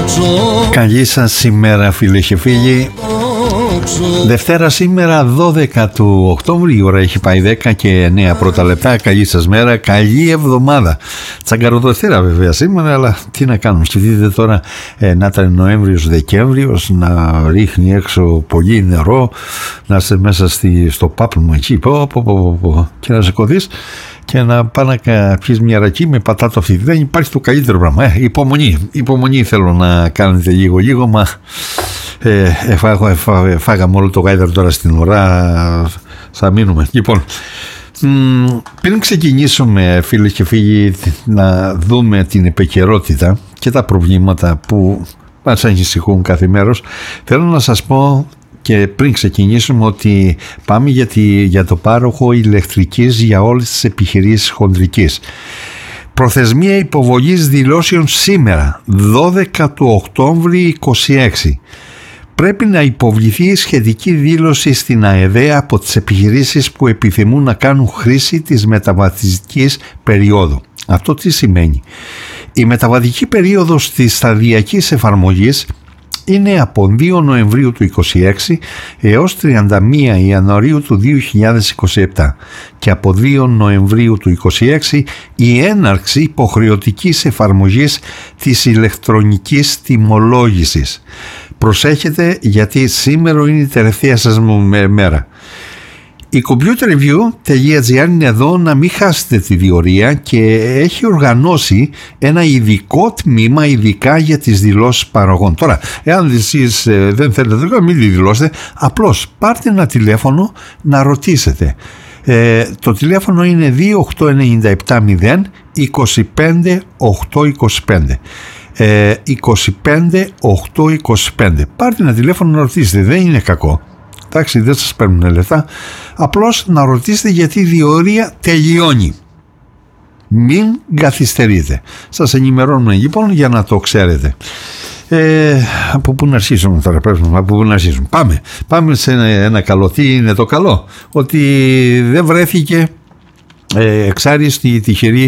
Καλή σας ημέρα φίλοι και φίλοι. Δευτέρα σήμερα 12 του Οκτώβρη, η ώρα έχει πάει 10 και 9 πρώτα λεπτά. Καλή σας μέρα, καλή εβδομάδα. Τσαγκαροδευτέρα βέβαια σήμερα, αλλά τι να κάνουμε. Σκεφτείτε τώρα να ήταν Νοέμβριος, Δεκέμβριος, να ρίχνει έξω πολύ νερό, να είστε μέσα στο πάπλωμα εκεί και να σε κωδείς και να πάει να πιεις μια ρακή με πατάτο φίδι. Δεν υπάρχει το καλύτερο πράγμα. Υπομονή θέλω να κάνετε λίγο, μα φάγαμε όλο το γάιδαρο τώρα στην ώρα, θα μείνουμε. Λοιπόν, πριν ξεκινήσουμε φίλες και φίλοι να δούμε την επικαιρότητα και τα προβλήματα που μας ανησυχούν κάθε μέρος, θέλω να σας πω και πριν ξεκινήσουμε ότι πάμε για το πάροχο ηλεκτρικής για όλες τις επιχειρήσεις χοντρικής. Προθεσμία υποβολής δηλώσεων σήμερα 12 του Οκτώβρη 26. Πρέπει να υποβληθεί σχετική δήλωση στην ΑΕΔ από τις επιχειρήσεις που επιθυμούν να κάνουν χρήση της μεταβατικής περίοδου. Αυτό τι σημαίνει? Η μεταβατική περίοδος της σταδιακής εφαρμογής είναι από 2 Νοεμβρίου του 26 έως 31 Ιανουαρίου του 2027 και από 2 Νοεμβρίου του 26 η έναρξη υποχρεωτικής εφαρμογής της ηλεκτρονικής τιμολόγησης. Προσέχετε, γιατί σήμερα είναι η τελευταία σας μέρα. Η computerreview.gr είναι εδώ να μην χάσετε τη διορία και έχει οργανώσει ένα ειδικό τμήμα ειδικά για τις δηλώσεις παραγών. Τώρα, εάν εσείς δεν θέλετε να μην τη δηλώσετε, απλώς πάρτε ένα τηλέφωνο να ρωτήσετε. Το τηλέφωνο είναι 28970 25 825. 25 825. Πάρτε ένα τηλέφωνο να ρωτήσετε, δεν είναι κακό. Εντάξει, δεν σας παίρνουν λεφτά. Απλώς να ρωτήσετε γιατί η διορία τελειώνει. Μην καθυστερείτε. Σας ενημερώνουμε λοιπόν για να το ξέρετε. Από πού να αρχίσουμε τώρα? Από πού να αρχίσουμε? Πάμε σε ένα καλό. Τι είναι το καλό? Ότι δεν βρέθηκε εξάριστη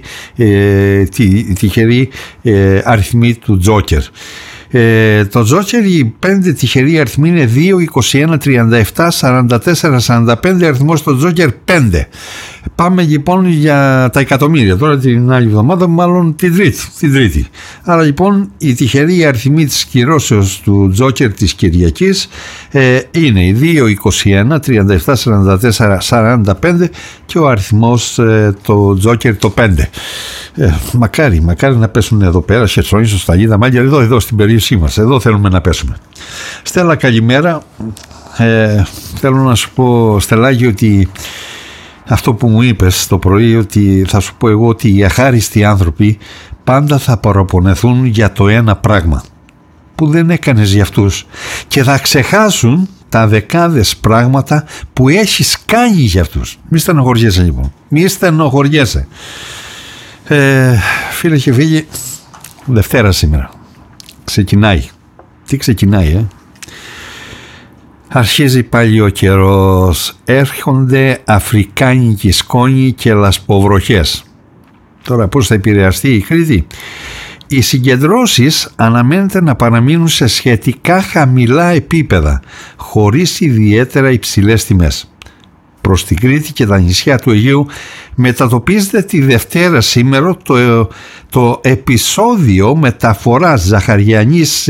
τυχερή αριθμή του Τζόκερ. Το Τζόκερ, οι 5 τυχεροί αριθμοί είναι 2, 21, 37, 44, 45, αριθμός το Τζόκερ 5. Πάμε λοιπόν για τα εκατομμύρια τώρα την άλλη εβδομάδα, μάλλον την τρίτη. Άρα λοιπόν οι τυχεροί αριθμοί της κυρώσεως του Τζόκερ της Κυριακής είναι οι 2, 21, 37, 44, 45 και ο αριθμός το Τζόκερ το 5. Μακάρι να πέσουν εδώ πέρα Χερσόνησο, Σταλίδα, Μάγια, εδώ στην περιοχή μας. Εδώ θέλουμε να πέσουμε. Στέλλα, καλημέρα. Θέλω να σου πω, Στελάκη, ότι αυτό που μου είπες το πρωί, ότι θα σου πω εγώ ότι οι αχάριστοι άνθρωποι πάντα θα παραπονεθούν για το ένα πράγμα που δεν έκανες για αυτούς και θα ξεχάσουν τα δεκάδες πράγματα που έχεις κάνει για αυτούς. Μη στενοχωριέσαι λοιπόν. Μη στενοχωριέσαι. Φίλε και φίλοι, Δευτέρα σήμερα. Ξεκινάει. Τι ξεκινάει, Αρχίζει πάλι ο καιρός. Έρχονται αφρικάνικοι σκόνοι και λασποβροχές. Τώρα πώς θα επηρεαστεί η Κρήτη? Οι συγκεντρώσεις αναμένεται να παραμείνουν σε σχετικά χαμηλά επίπεδα, χωρίς ιδιαίτερα υψηλές τιμές. Προς την Κρήτη και τα νησιά του Αιγαίου μετατοπίζεται τη Δευτέρα σήμερα το επεισόδιο μεταφοράς ζαχαριανής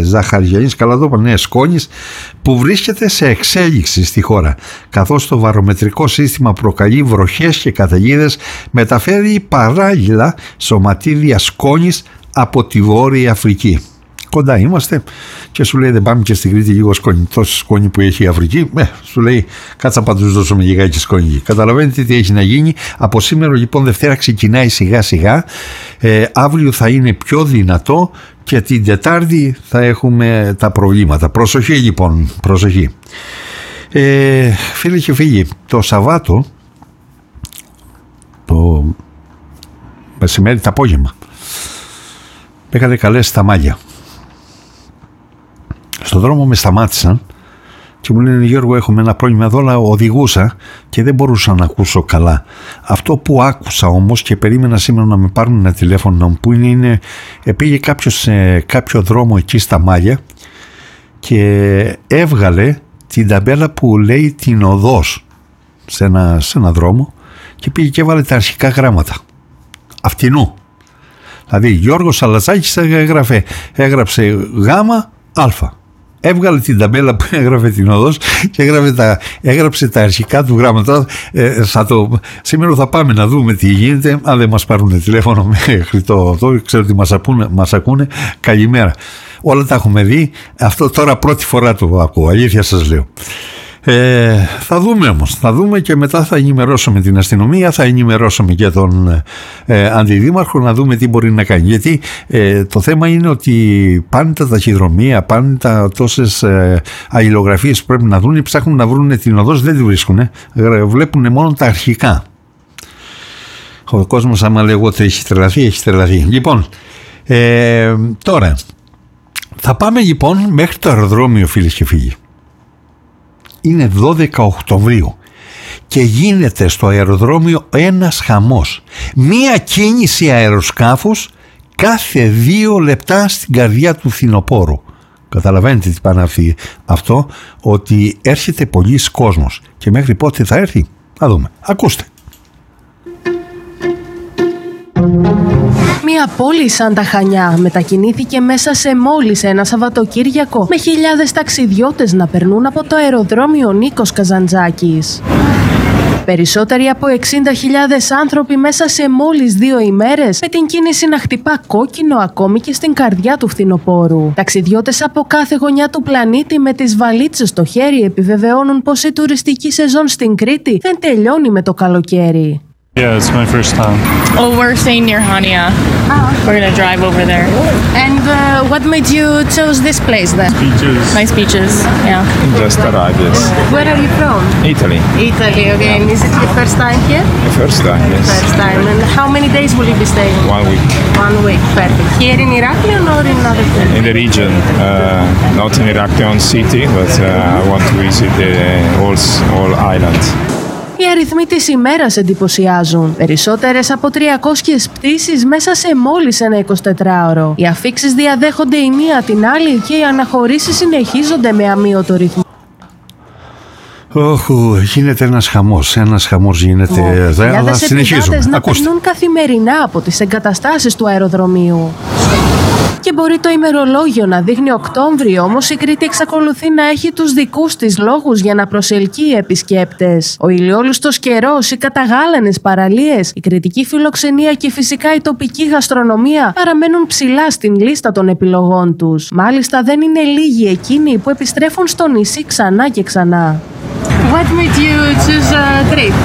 σκόνης που βρίσκεται σε εξέλιξη στη χώρα, καθώς το βαρομετρικό σύστημα προκαλεί βροχές και καταιγίδες, μεταφέρει παράλληλα σωματίδια σκόνης από τη Βόρεια Αφρική. Κοντά είμαστε και σου λέει δεν πάμε και στην Κρήτη λίγο σκόνη, τόση σκόνη που έχει η Αφρική, σου λέει κάτσα να τους δώσουμε λιγάκι σκόνη. Καταλαβαίνετε τι έχει να γίνει. Από σήμερα λοιπόν Δευτέρα ξεκινάει σιγά σιγά, αύριο θα είναι πιο δυνατό και την Τετάρτη θα έχουμε τα προβλήματα. Προσοχή λοιπόν, προσοχή. Φίλοι και φίλοι, το Σαββάτο, το μεσημέρι, το απόγευμα, είχατε καλέσει στα μάλια. Στον δρόμο με σταμάτησαν Και μου λένε, Γιώργο, έχουμε ένα πρόβλημα εδώ, αλλά οδηγούσα και δεν μπορούσα να ακούσω καλά. Αυτό που άκουσα όμως και περίμενα σήμερα να με πάρουν ένα τηλέφωνο να μου πούνε είναι, πήγε κάποιος σε κάποιο δρόμο εκεί στα Μάλια και έβγαλε την ταμπέλα που λέει την οδός σε ένα δρόμο και πήγε και έβαλε τα αρχικά γράμματα αυτινού. Δηλαδή Γιώργος Σαλατσάκης έγραψε γάμα αλφα. Έβγαλε την ταμπέλα που έγραφε την οδός και έγραψε τα αρχικά του γράμματα. Σήμερα θα πάμε να δούμε τι γίνεται. Αν δεν μας πάρουν τηλέφωνο μέχρι ξέρω ότι μας ακούνε. Καλημέρα. Όλα τα έχουμε δει. Αυτό τώρα πρώτη φορά το ακούω. Αλήθεια σας λέω. Θα δούμε όμως. Θα δούμε και μετά θα ενημερώσουμε την αστυνομία, θα ενημερώσουμε και τον αντιδήμαρχο να δούμε τι μπορεί να κάνει. Γιατί το θέμα είναι ότι πάνε τα ταχυδρομεία, πάνε τόσες αλληλογραφίες που πρέπει να δουν, ψάχνουν να βρουν την οδός, δεν τη βρίσκουν. Βλέπουν μόνο τα αρχικά. Ο κόσμος, άμα λέγω ότι έχει τρελαθεί. Λοιπόν, τώρα θα πάμε λοιπόν μέχρι το αεροδρόμιο, φίλες και φίλοι. Είναι 12 Οκτωβρίου και γίνεται στο αεροδρόμιο ένας χαμός. Μία κίνηση αεροσκάφους κάθε 2 λεπτά στην καρδιά του φθινοπόρου. Καταλαβαίνετε τι πάνε αυτό, ότι έρχεται πολλής κόσμος. Και μέχρι πότε θα έρθει, θα δούμε. Ακούστε. Μια πόλη σαν τα Χανιά μετακινήθηκε μέσα σε μόλις ένα Σαββατοκύριακο, με χιλιάδες ταξιδιώτες να περνούν από το αεροδρόμιο Νίκος Καζαντζάκης. Περισσότεροι από 60.000 άνθρωποι μέσα σε μόλις 2 ημέρες, με την κίνηση να χτυπά κόκκινο ακόμη και στην καρδιά του φθινοπόρου. Ταξιδιώτες από κάθε γωνιά του πλανήτη με τις βαλίτσες στο χέρι επιβεβαιώνουν πως η τουριστική σεζόν στην Κρήτη δεν τελειώνει με το καλοκαίρι. Yeah, it's my first time. Oh, we're staying near Hania. We're gonna drive over there. And what made you choose this place then? Beaches. Nice beaches. Yeah. Just arrived, yes. Where are you from? Italy. Italy, okay. And is it your first time here? The first time, yes. First time. And how many days will you be staying? 1 week. 1 week, perfect. Here in Heraklion or in other place? In the region, not in Heraklion city, but I want to visit the whole island. Οι αριθμοί της ημέρας εντυπωσιάζουν. Περισσότερες από 300 πτήσεις μέσα σε μόλις ένα 24ωρο. Οι αφίξεις διαδέχονται η μία την άλλη και οι αναχωρήσεις συνεχίζονται με αμύωτο ρυθμό. Γίνεται ένας χαμός γίνεται εδώ, αλλά συνεχίζουμε. Να περνούν καθημερινά από τις εγκαταστάσεις του αεροδρομίου. Και μπορεί το ημερολόγιο να δείχνει Οκτώβριο, όμως η Κρήτη εξακολουθεί να έχει τους δικούς της λόγους για να προσελκύει επισκέπτες. Ο ηλιόλουστος καιρός, οι καταγάλανες παραλίες, η κρητική φιλοξενία και φυσικά η τοπική γαστρονομία παραμένουν ψηλά στην λίστα των επιλογών τους. Μάλιστα δεν είναι λίγοι εκείνοι που επιστρέφουν στο νησί ξανά και ξανά. What made you choose Crete?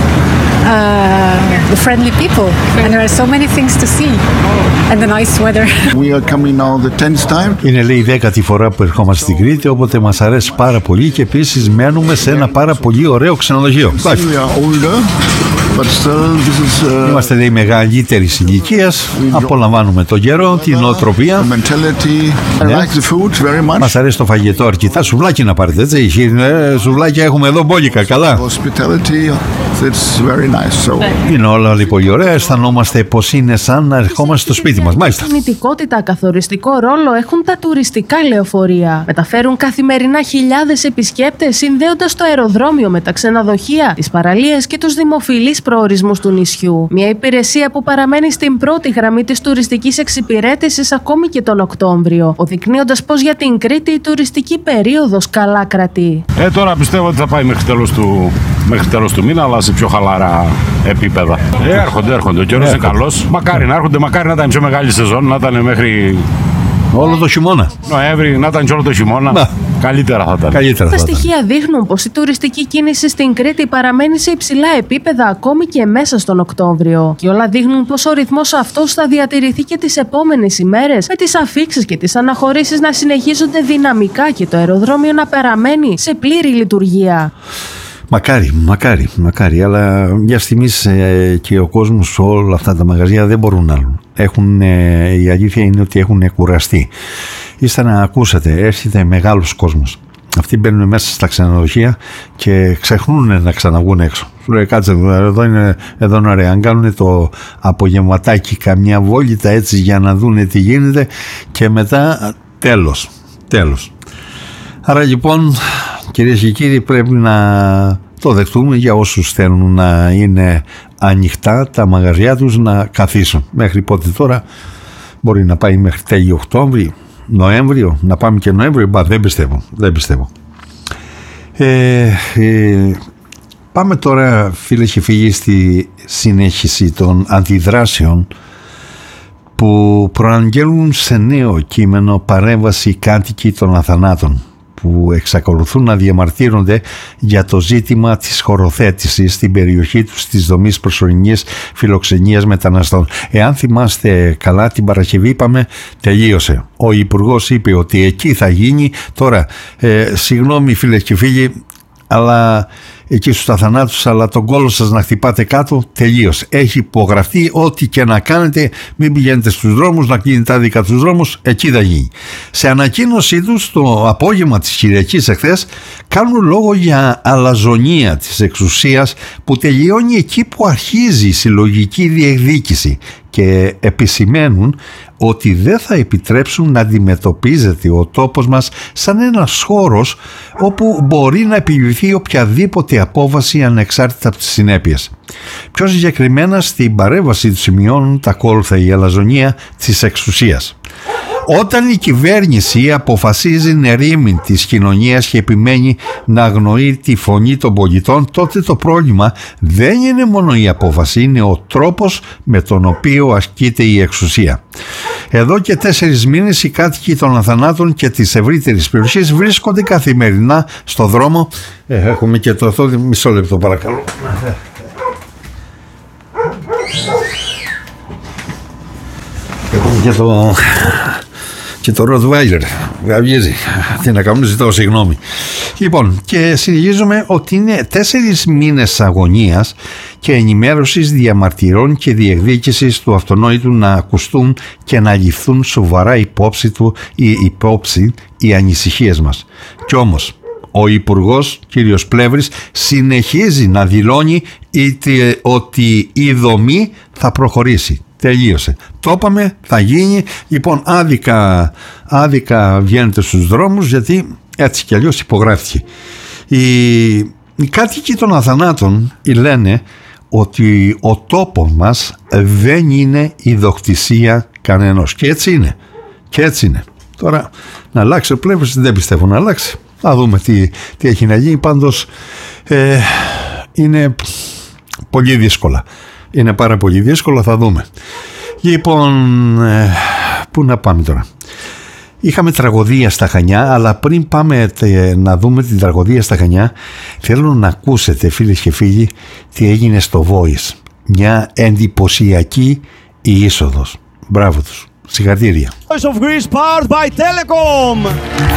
The friendly people, and there are so many things to see, and the nice weather. We are coming now the 10th time. Είναι λέει η 10η φορά που ερχόμαστε στην Κρήτη, οπότε μας αρέσει πάρα πολύ και επίσης μένουμε σε ένα πάρα πολύ ωραίο ξενοδοχείο. We are older, but still this is, είμαστε λέει μεγαλύτερης ηλικίας, απολαμβάνουμε τον καιρό, την νοοτροπία. the mentality. I like the food very much. Μας αρέσει το φαγητό αρκετά, σουβλάκι να πάρετε, έτσι, σουβλάκια έχουμε εδώ μπόλικα, καλά. Hospitality, it's very nice. So. Είναι όλα λοιπόν πολύ ωραία, αισθανόμαστε πως είναι σαν να ερχόμαστε στο σπίτι μας. Μάλιστα. Κινητικότητα, καθοριστικό ρόλο έχουν τα τουριστικά λεωφορεία. Μεταφέρουν καθημερινά χιλιάδες επισκέπτες, συνδέοντας το αεροδρόμιο με τα ξενοδοχεία, τις παραλίες και τους δημοφιλείς προορισμούς του νησιού. Μια υπηρεσία που παραμένει στην πρώτη γραμμή της τουριστικής εξυπηρέτησης ακόμη και τον Οκτώβριο, οδεικνύοντας πως για την Κρήτη η τουριστική περίοδος καλά κρατεί. Τώρα πιστεύω ότι θα πάει μέχρι τέλος του μήνα, αλλά σε πιο χαλαρά επίπεδα. Έρχονται. Ο καιρός είναι καλός. Μακάρι να έρχονται, μακάρι να ήταν πιο μεγάλη σεζόν, να ήταν μέχρι όλο το χειμώνα. Νοέμβρη, να ήταν και όλο το χειμώνα. Καλύτερα θα ήταν. Τα στοιχεία δείχνουν πως η τουριστική κίνηση στην Κρήτη παραμένει σε υψηλά επίπεδα ακόμη και μέσα στον Οκτώβριο. Και όλα δείχνουν πως ο ρυθμός αυτός θα διατηρηθεί και τις επόμενες ημέρες, με τις αφίξεις και τις αναχωρήσεις να συνεχίζονται δυναμικά και το αεροδρόμιο να παραμένει σε πλήρη λειτουργία. Μακάρι, αλλά μια στιγμή και ο κόσμος, όλα αυτά τα μαγαζιά δεν μπορούν άλλον. Η αλήθεια είναι ότι έχουν κουραστεί. Ύστερα να ακούσατε, έρχεται μεγάλος κόσμος. Αυτοί μπαίνουν μέσα στα ξενοδοχεία και ξεχνούν να ξαναβγούν έξω. Σου λέει κάτσε εδώ είναι ωραία. Αν κάνουν το απογευματάκι καμιά βόλητα έτσι για να δουν τι γίνεται και μετά τέλος. Άρα λοιπόν, κυρίες και κύριοι, πρέπει να το δεχτούμε για όσους θέλουν να είναι ανοιχτά τα μαγαζιά τους να καθίσουν. Μέχρι πότε τώρα? Μπορεί να πάει μέχρι τέλη Οκτώβρη, Νοέμβριο, να πάμε και Νοέμβριο? Δεν πιστεύω. Πάμε τώρα, φίλες και φίλοι, στη συνέχιση των αντιδράσεων που προαναγγέλουν σε νέο κείμενο παρέμβαση κάτοικοι των Αθανάτων, που εξακολουθούν να διαμαρτύρονται για το ζήτημα της χωροθέτησης στην περιοχή τους της δομής προσωρινής φιλοξενίας μεταναστών. Εάν θυμάστε καλά, την Παρασκευή είπαμε τελείωσε. Ο Υπουργός είπε ότι εκεί θα γίνει. Τώρα, συγγνώμη φίλες και φίλοι, αλλά εκεί στους Αθανάτους, αλλά τον κόλο σας να χτυπάτε κάτω, τελείως. Έχει υπογραφεί, ό,τι και να κάνετε, μην πηγαίνετε στους δρόμους, να κλείνετε άδικα τους δρόμους, εκεί θα γίνει. Σε ανακοίνωσή τους το απόγευμα της Κυριακής εχθές κάνουν λόγο για αλαζονία της εξουσίας που τελειώνει εκεί που αρχίζει η συλλογική διεκδίκηση και επισημαίνουν ότι δεν θα επιτρέψουν να αντιμετωπίζεται ο τόπος μας σαν ένας χώρος όπου μπορεί να επιβληθεί οποιαδήποτε απόφαση ανεξάρτητα από τις συνέπειες. Πιο συγκεκριμένα, στην παρέμβαση του σημειώνουν τα ακόλουθα: η αλαζονία της εξουσίας. Όταν η κυβέρνηση αποφασίζει νερίμην της κοινωνίας και επιμένει να αγνοεί τη φωνή των πολιτών, τότε το πρόβλημα δεν είναι μόνο η απόφαση, είναι ο τρόπος με τον οποίο ασκείται η εξουσία. Εδώ και 4 μήνες οι κάτοικοι των Αθανάτων και της ευρύτερης περιοχής βρίσκονται καθημερινά στο δρόμο. Έχουμε και το αυτό, μισό λεπτό παρακαλώ. Έχουμε και το Rottweiler γαβγίζει. Τι να κάνουμε, ζητάω συγγνώμη. Λοιπόν, και συνεχίζουμε ότι είναι 4 μήνες αγωνίας και ενημέρωσης, διαμαρτυρών και διεκδίκησης του αυτονόητου να ακουστούν και να ληφθούν σοβαρά υπόψη οι ανησυχίες μας. Κι όμως ο Υπουργός κ. Πλεύρης συνεχίζει να δηλώνει ότι η δομή θα προχωρήσει. Τελείωσε. Το είπαμε, θα γίνει. Λοιπόν, άδικα βγαίνετε στους δρόμους, γιατί έτσι κι αλλιώς υπογράφηκε. Οι κάτοικοι των Αθανάτων λένε ότι ο τόπος μας δεν είναι ιδιοκτησία κανενός. Και έτσι είναι. Τώρα, να αλλάξει ο Πλεύρης δεν πιστεύω να αλλάξει. Θα δούμε τι έχει να γίνει. Πάντως είναι πολύ δύσκολα. Είναι πάρα πολύ δύσκολο, θα δούμε. Λοιπόν, πού να πάμε τώρα? Είχαμε τραγωδία στα Χανιά, αλλά πριν πάμε να δούμε την τραγωδία στα Χανιά, θέλω να ακούσετε, φίλες και φίλοι, τι έγινε στο Voice. Μια εντυπωσιακή είσοδος. Μπράβο τους. Συγχαρητήρια. Voice of Greece powered by Telecom.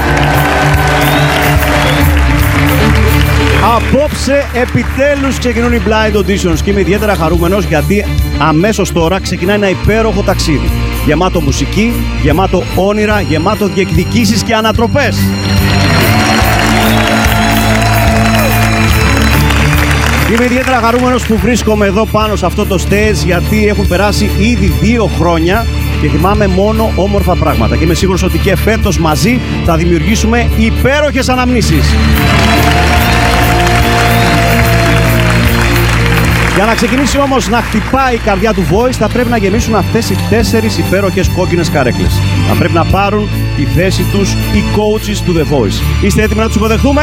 Απόψε επιτέλους ξεκινούν οι Blind Auditions και είμαι ιδιαίτερα χαρούμενος γιατί αμέσως τώρα ξεκινάει ένα υπέροχο ταξίδι. Γεμάτο μουσική, γεμάτο όνειρα, γεμάτο διεκδικήσεις και ανατροπές. Είμαι ιδιαίτερα χαρούμενος που βρίσκομαι εδώ πάνω σε αυτό το stage γιατί έχουν περάσει ήδη 2 χρόνια και θυμάμαι μόνο όμορφα πράγματα και είμαι σίγουρος ότι και φέτος μαζί θα δημιουργήσουμε υπέροχες αναμνήσεις. Για να ξεκινήσει όμως να χτυπάει η καρδιά του Voice θα πρέπει να γεμίσουν αυτές οι 4 υπέροχες κόκκινες καρέκλες. Θα πρέπει να πάρουν τη θέση τους οι coaches του The Voice. Είστε έτοιμοι να τους υποδεχτούμε?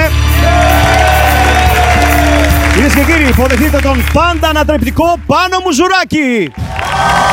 Κυρίες και κύριοι, υποδεχτείτε τον πάντα ανατρεπτικό Πάνο Μουζουράκη!